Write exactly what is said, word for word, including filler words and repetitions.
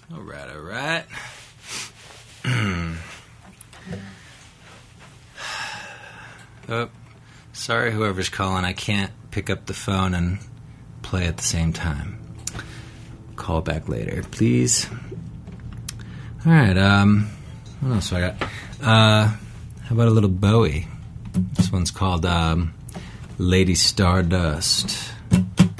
All right, all right. Oh, sorry, whoever's calling. I can't pick up the phone and play at the same time. Call back later, please. All right. Um, what else do I got? Uh, how about a little Bowie? This one's called um, Lady Stardust.